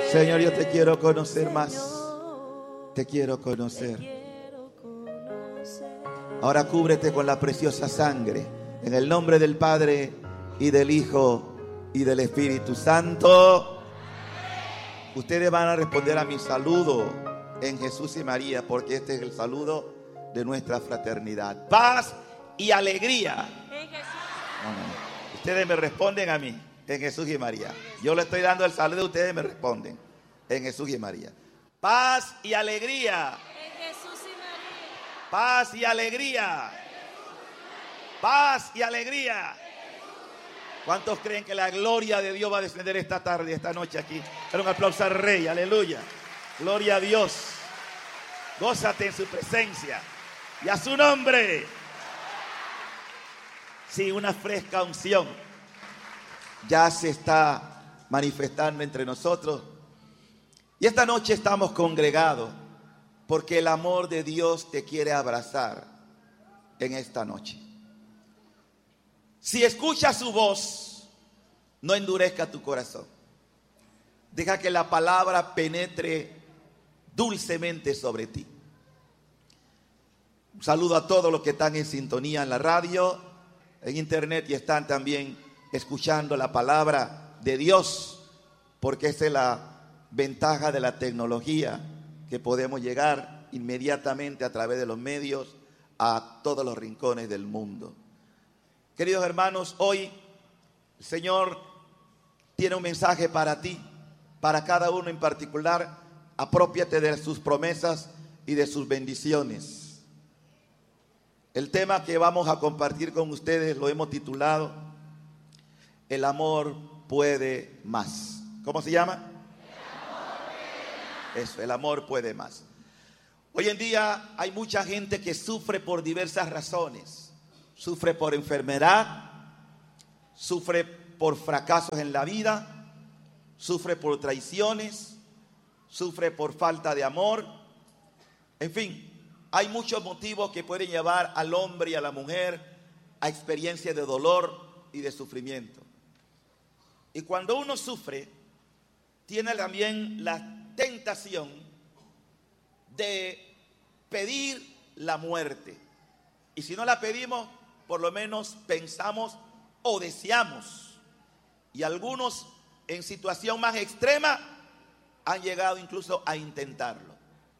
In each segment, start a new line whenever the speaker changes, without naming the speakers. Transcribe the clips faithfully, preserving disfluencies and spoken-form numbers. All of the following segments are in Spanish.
Señor, yo te quiero conocer más. Te quiero conocer. Ahora cúbrete con la preciosa sangre. En el nombre del Padre y del Hijo y del Espíritu Santo. Ustedes van a responder a mi saludo en Jesús y María, porque este es el saludo de nuestra fraternidad. Paz y alegría. No, no. Ustedes me responden a mí en Jesús y María. Yo le estoy dando el saludo, ustedes me responden en Jesús y María. Paz y alegría.
En Jesús y María.
Paz y alegría. Paz y alegría. ¿Cuántos creen que la gloria de Dios va a descender esta tarde, esta noche aquí? Dar un aplauso al Rey, aleluya. Gloria a Dios. Gózate en su presencia y a su nombre. Sí, una fresca unción ya se está manifestando entre nosotros. Y esta noche estamos congregados porque el amor de Dios te quiere abrazar en esta noche. Si escuchas su voz, no endurezca tu corazón. Deja que la palabra penetre dulcemente sobre ti. Un saludo a todos los que están en sintonía en la radio, en internet, y están también escuchando la palabra de Dios, porque esa es la ventaja de la tecnología, que podemos llegar inmediatamente a través de los medios a todos los rincones del mundo. Queridos hermanos, hoy el Señor tiene un mensaje para ti, para cada uno en particular. Aprópiate de sus promesas y de sus bendiciones. El tema que vamos a compartir con ustedes lo hemos titulado El amor puede más. ¿Cómo se llama? Eso, el amor puede más. Hoy en día hay mucha gente que sufre por diversas razones. Sufre por enfermedad, sufre por fracasos en la vida, sufre por traiciones, sufre por falta de amor. En fin, hay muchos motivos que pueden llevar al hombre y a la mujer a experiencias de dolor y de sufrimiento. Y cuando uno sufre, tiene también la tentación de pedir la muerte. Y si no la pedimos, por lo menos pensamos o deseamos. Y algunos en situación más extrema han llegado incluso a intentarlo.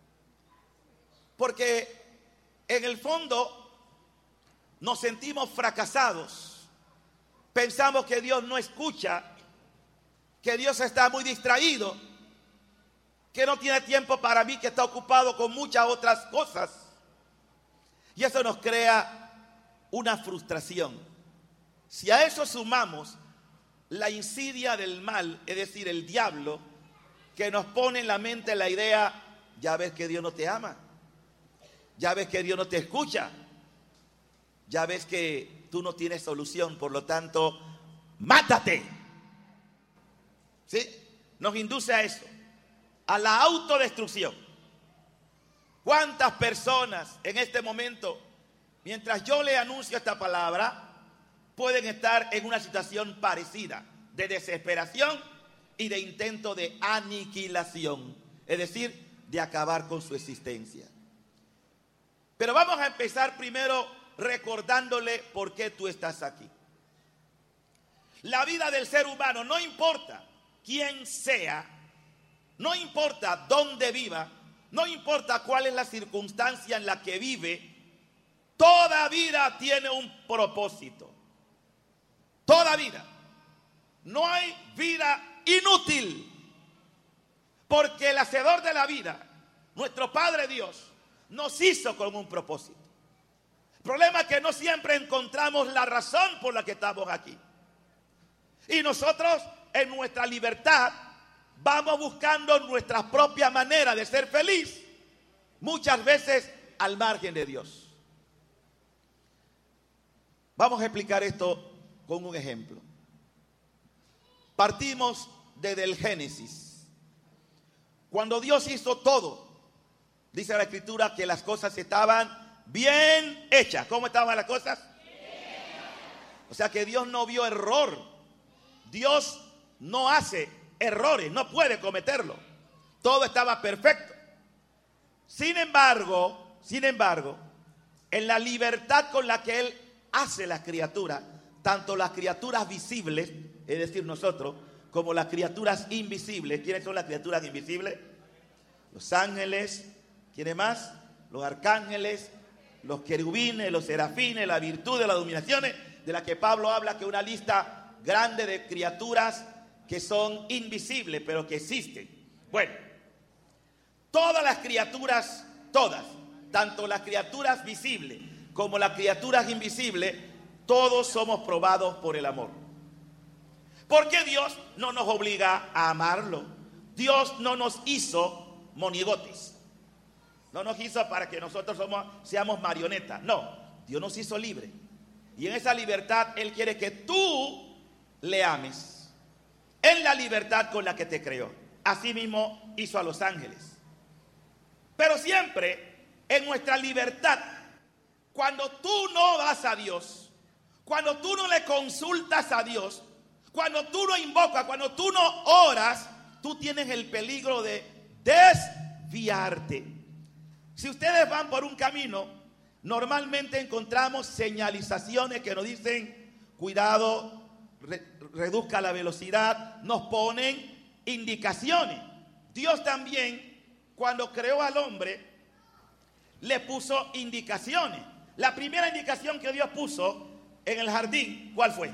Porque en el fondo nos sentimos fracasados. Pensamos que Dios no escucha, que Dios está muy distraído, que no tiene tiempo para mí, que está ocupado con muchas otras cosas. Y eso nos crea una frustración. Si a eso sumamos la insidia del mal, es decir, el diablo, que nos pone en la mente la idea, ya ves que Dios no te ama, ya ves que Dios no te escucha, ya ves que tú no tienes solución, por lo tanto, mátate. ¿Sí? Nos induce a eso, a la autodestrucción. ¿Cuántas personas en este momento, mientras yo le anuncio esta palabra, pueden estar en una situación parecida de desesperación y de intento de aniquilación? Es decir, de acabar con su existencia. Pero vamos a empezar primero recordándole por qué tú estás aquí. La vida del ser humano, no importa quién sea, no importa dónde viva, no importa cuál es la circunstancia en la que vive, toda vida tiene un propósito. Toda vida. No hay vida inútil. Porque el hacedor de la vida, nuestro Padre Dios, nos hizo con un propósito. El problema es que no siempre encontramos la razón por la que estamos aquí. Y nosotros, en nuestra libertad, vamos buscando nuestra propia manera de ser feliz, muchas veces al margen de Dios. Vamos a explicar esto con un ejemplo. Partimos desde el Génesis. Cuando Dios hizo todo, dice la Escritura que las cosas estaban bien hechas. ¿Cómo estaban las cosas? Bien. O sea que Dios no vio error. Dios no hace errores, no puede cometerlo. Todo estaba perfecto. Sin embargo, sin embargo, en la libertad con la que Él hace las criaturas, tanto las criaturas visibles, es decir, nosotros, como las criaturas invisibles. ¿Quiénes son las criaturas invisibles? Los ángeles, ¿quiénes más? Los arcángeles, los querubines, los serafines, la virtud de las dominaciones, de la que Pablo habla, que una lista grande de criaturas que son invisibles, pero que existen. Bueno, todas las criaturas, todas, tanto las criaturas visibles como las criaturas invisibles, todos somos probados por el amor. Porque Dios no nos obliga a amarlo. Dios no nos hizo monigotes. No nos hizo para que nosotros somos, seamos marionetas. No, Dios nos hizo libres. Y en esa libertad Él quiere que tú le ames. En la libertad con la que te creó. Así mismo hizo a los ángeles. Pero siempre en nuestra libertad, cuando tú no vas a Dios, cuando tú no le consultas a Dios, cuando tú no invocas, cuando tú no oras, tú tienes el peligro de desviarte. Si ustedes van por un camino, normalmente encontramos señalizaciones que nos dicen, cuidado, re, reduzca la velocidad, nos ponen indicaciones. Dios también, cuando creó al hombre, le puso indicaciones. La primera indicación que Dios puso en el jardín, ¿cuál fue?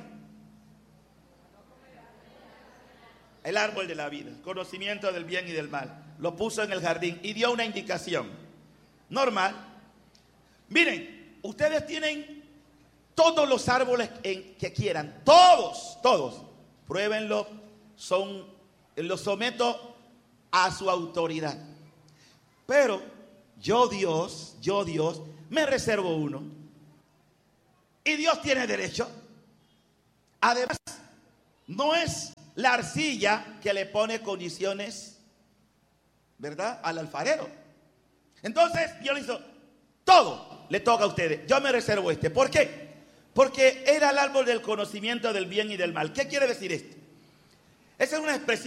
El árbol de la vida, conocimiento del bien y del mal. Lo puso en el jardín y dio una indicación. Normal. Miren, ustedes tienen todos los árboles en, que quieran. Todos, todos. Pruébenlo. Son, los someto a su autoridad. Pero yo Dios, yo Dios, me reservo uno. Y Dios tiene derecho. Además, no es la arcilla que le pone condiciones, ¿verdad?, al alfarero. Entonces Dios le hizo, todo le toca a ustedes. Yo me reservo este. ¿Por qué? Porque era el árbol del conocimiento del bien y del mal. ¿Qué quiere decir esto? Esa es una expresión